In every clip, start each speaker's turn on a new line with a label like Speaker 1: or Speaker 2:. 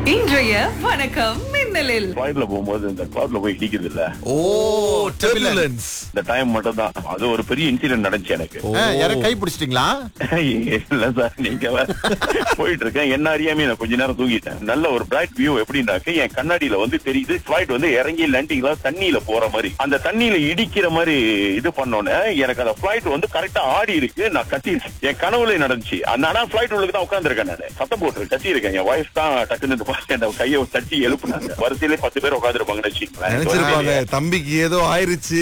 Speaker 1: இன்றைய வணக்கம் மின்னலில்
Speaker 2: ஃபிளைட்ல போகும்போது இந்த கிளவுட்ல போய் இடிக்குது இல்ல,
Speaker 3: டர்புலன்ஸ்.
Speaker 2: இந்த டைம் மட்டும் தான். அது ஒரு பெரிய இன்சிடென்ட் நடந்துச்சு எனக்கு.
Speaker 3: யாரும் கை பிடிச்சிட்டீங்களா?
Speaker 2: இல்ல சார், நீங்க போயிட்டு இருக்கேன், என்ன அறியாம நான் கொஞ்ச நேரம் தூங்கிட்டேன். நல்ல ஒரு பிரைட் வியூ. எப்படின்னாக்க என் கண்ணாடியில வந்து தெரியுது ஃபிளைட் வந்து இறங்கி லேண்டிங்ல தண்ணியில போற மாதிரி, அந்த தண்ணியில இடிக்கிற மாதிரி இது பண்ணோன்னே எனக்கு அந்த ஃபிளைட் வந்து கரெக்டா ஆடி இருக்கு. நான் கத்தி என் கனவுல நடந்துச்சு. ஆனா ஃபிளைட் உள்ளுக்கு தான் உட்கார்ந்து இருக்கேன், நான் சத்தம் போட்டு கத்தி இருக்கேன். என் வாய்ஸ் தான் டக்குன்னு கையை தட்டி எழுப்புனாங்க. வரிசையிலே 10 பேர் உட்காந்துருப்பாங்கன்னு
Speaker 3: நினைச்சிருப்பாங்க தம்பிக்கு ஏதோ ஆயிருச்சு.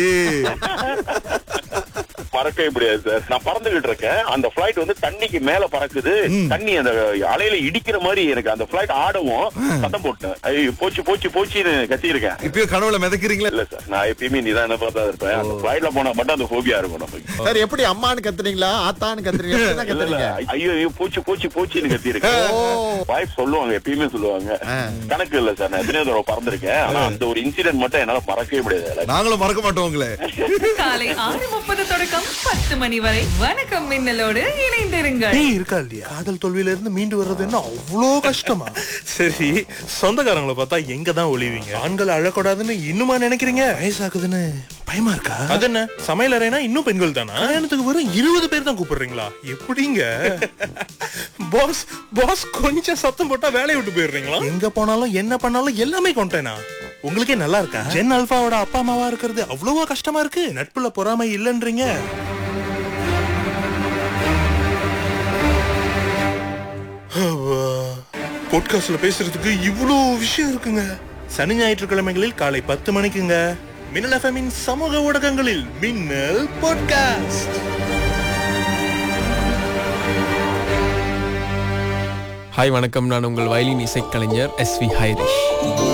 Speaker 2: மறக்கவே முடியாது சார். நான் பறந்துகிட்டு இருக்கேன், அந்த பிளைட் வந்து தண்ணிக்கு மேல பறக்குது. தண்ணி அந்த அலையில இடிக்கிற மாதிரி எனக்கு அந்த பிளைட் ஆடவும் சத்தம் போட்டேன். ஐயோ போச்சு போச்சு போச்சுன்னு கத்தி இருக்கேன்.
Speaker 3: இப்பயும் கனவுல மிதக்கிறீங்களா?
Speaker 2: இல்ல சார், நான் எப்பயுமே நிதான பார்த்தா இருப்பேன். அந்த பிளைட்ல போனா மட்டும் அந்த போபியா இருக்கும் நமக்கு.
Speaker 3: சார் எப்படி அம்மான்னு கத்துறீங்களா ஆத்தான்னு கத்துறீங்க?
Speaker 2: ஐயோ ஐயோ போச்சு போச்சு போச்சுன்னு கத்தி இருக்கேன். வாய்ஸ் சொல்லுவாங்க, எப்பயுமே சொல்லுவாங்க. கணக்கு இல்ல சார், நான் எத்தனையோ தடவை பறந்திருக்கேன். ஆனா அந்த ஒரு இன்சிடென்ட் மட்டும் என்னால மறக்கவே முடியாது.
Speaker 3: நாங்களும் மறக்க மாட்டோம் உங்களை.
Speaker 1: காலை 6:30 தொடக்கம் 10 மணி வரை வணக்கம் மின்னலோடு இணைந்திருங்கள்.
Speaker 4: இருக்கா இல்லையா, காதல் தோல்வியில இருந்து மீண்டு வர்றது என்ன அவ்வளோ கஷ்டமா? சரி, சொந்தக்காரங்களை பார்த்தா எங்க தான் ஒளிவீங்க? ஆண்கள் அழக்கூடாதுன்னு இன்னுமா நினைக்கிறீங்க? வயசாகுதுன்னு பயமா இருக்கா? அது என்ன, சமையல் அறைனா இன்னும் பெண்கள் தானா? கல்யாணத்துக்கு வெறும் 20 பேர் தான் கூப்பிடுறீங்களா? எப்படிங்க பாஸ்? பாஸ் கொஞ்சம் சத்தம் போட்டா வேலையை விட்டு போயிடுறீங்களா? எங்க போனாலும் என்ன பண்ணாலும் எல்லாமே கொண்டேனா? உங்களுக்கே நல்லா இருக்கா? ஜென் அல்பாவோட அப்பா அம்மாவா இருக்கிறது அவ்வளவா கஷ்டமா இருக்கு? நட்புல பொறாமை இல்லன்றீங்க. பாட்காஸ்ட்ல பேசுறதுக்கு இவ்வளோ விஷயம் இருக்குங்க. சனி ஞாயிற்றுக்கிழமைகளில் காலை 10 மணிக்குங்க. மின்னல் எஃப்எம்மின் சமூக ஊடகங்களில் மின்னல் பாட்காஸ்ட்.
Speaker 5: ஹாய் வணக்கம், நான் உங்கள் வயலின் இசைக்கலைஞர் SV ஹைரிஷ்.